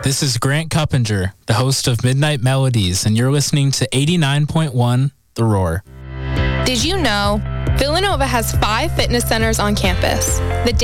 This is Grant Cuppinger, the host of Midnight Melodies, and you're listening to 89.1 The Roar. Did you know Villanova has 5 fitness centers on campus? The